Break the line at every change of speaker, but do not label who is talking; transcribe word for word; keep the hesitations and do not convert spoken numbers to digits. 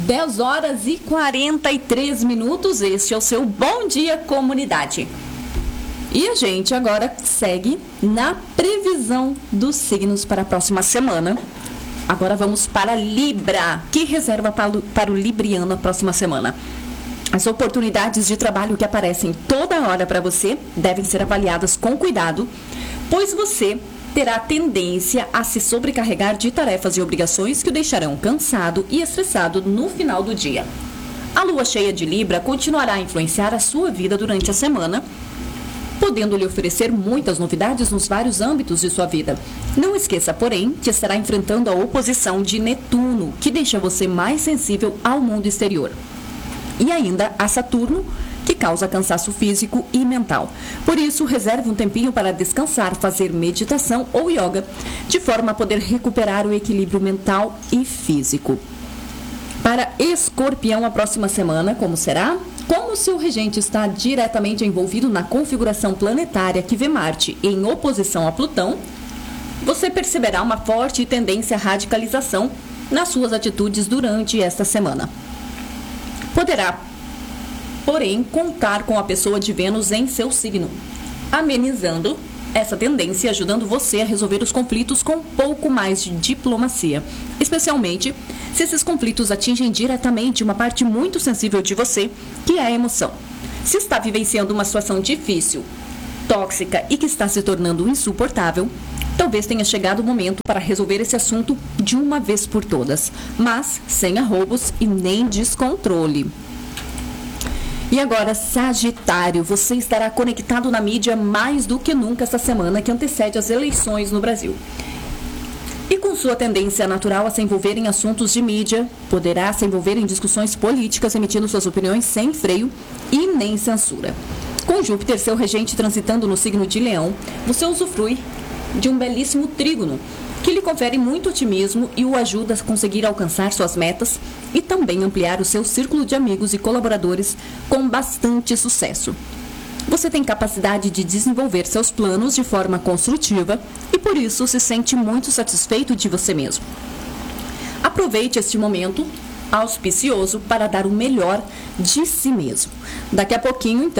dez horas e quarenta e três minutos, este é o seu Bom Dia Comunidade. E a gente agora segue na previsão dos signos para a próxima semana. Agora vamos para Libra, que reserva para o, para o Libriano a próxima semana. As oportunidades de trabalho que aparecem toda hora para você devem ser avaliadas com cuidado, pois você terá tendência a se sobrecarregar de tarefas e obrigações que o deixarão cansado e estressado no final do dia. A lua cheia de Libra continuará a influenciar a sua vida durante a semana, podendo lhe oferecer muitas novidades nos vários âmbitos de sua vida. Não esqueça, porém, que estará enfrentando a oposição de Netuno, que deixa você mais sensível ao mundo exterior. E ainda a Saturno, que causa cansaço físico e mental. Por isso, reserve um tempinho para descansar, fazer meditação ou yoga, de forma a poder recuperar o equilíbrio mental e físico. Para Escorpião, a próxima semana, como será? Como o seu regente está diretamente envolvido na configuração planetária que vê Marte em oposição a Plutão, você perceberá uma forte tendência à radicalização nas suas atitudes durante esta semana. Poderá, porém, contar com a pessoa de Vênus em seu signo, amenizando essa tendência e ajudando você a resolver os conflitos com um pouco mais de diplomacia, especialmente se esses conflitos atingem diretamente uma parte muito sensível de você, que é a emoção. Se está vivenciando uma situação difícil, tóxica e que está se tornando insuportável, talvez tenha chegado o momento para resolver esse assunto de uma vez por todas, mas sem arroubos e nem descontrole. E agora, Sagitário, você estará conectado na mídia mais do que nunca esta semana que antecede as eleições no Brasil. E com sua tendência natural a se envolver em assuntos de mídia, poderá se envolver em discussões políticas, emitindo suas opiniões sem freio e nem censura. Com Júpiter, seu regente, transitando no signo de Leão, você usufrui de um belíssimo trígono, que lhe confere muito otimismo e o ajuda a conseguir alcançar suas metas e também ampliar o seu círculo de amigos e colaboradores com bastante sucesso. Você tem capacidade de desenvolver seus planos de forma construtiva e por isso se sente muito satisfeito de você mesmo. Aproveite este momento auspicioso para dar o melhor de si mesmo. Daqui a pouquinho, então,